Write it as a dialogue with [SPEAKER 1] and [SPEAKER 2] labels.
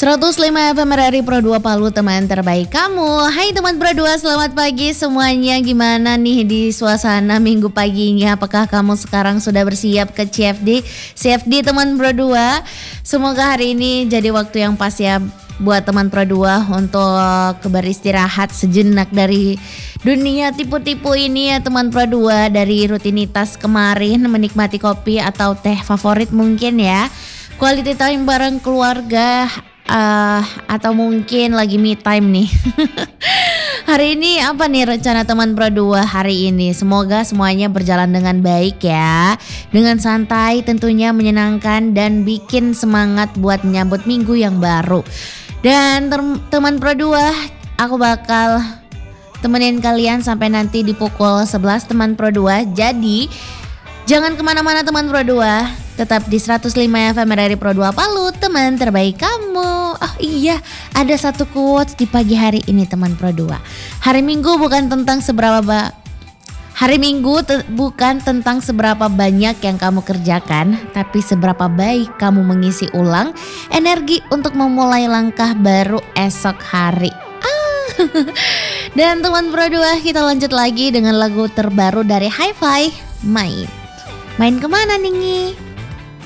[SPEAKER 1] 105 FM RRI Pro 2 Palu, teman terbaik kamu. Hai teman Pro 2, selamat pagi semuanya. Gimana nih di suasana minggu paginya? Apakah kamu sekarang sudah bersiap ke CFD? CFD teman Pro 2. Semoga hari ini jadi waktu yang pas ya buat teman Pro 2 untuk beristirahat sejenak dari dunia tipu-tipu ini ya teman Pro 2. Dari rutinitas kemarin menikmati kopi atau teh favorit mungkin ya. Quality time bareng keluarga, atau mungkin lagi me time nih. Hari ini apa nih rencana teman Pro 2 hari ini? Semoga semuanya berjalan dengan baik ya. Dengan santai tentunya, menyenangkan dan bikin semangat buat menyambut minggu yang baru. Dan teman Pro 2, aku bakal temenin kalian sampai nanti di pukul 11 teman Pro 2. Jadi jangan kemana-mana teman Pro 2. Tetap di 105 FM dari Pro 2 Palu, teman terbaik kamu. Oh iya, ada satu quotes di pagi hari ini teman Pro 2. Hari Minggu bukan tentang seberapa banyak yang kamu kerjakan, tapi seberapa baik kamu mengisi ulang energi untuk memulai langkah baru esok hari. Dan teman Pro 2, kita lanjut lagi dengan lagu terbaru dari Hi-Fi, Main. Main kemana nih?